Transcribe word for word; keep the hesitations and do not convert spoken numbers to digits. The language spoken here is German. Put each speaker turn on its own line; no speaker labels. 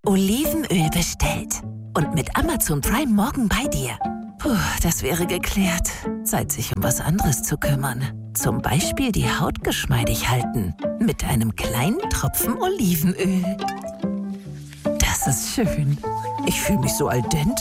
Olivenöl bestellt. Und mit Amazon Prime morgen bei dir. Puh, das wäre geklärt. Zeit, sich um was anderes zu kümmern. Zum Beispiel die Haut geschmeidig halten. Mit einem kleinen Tropfen Olivenöl. Das ist schön. Ich fühle mich so al dente.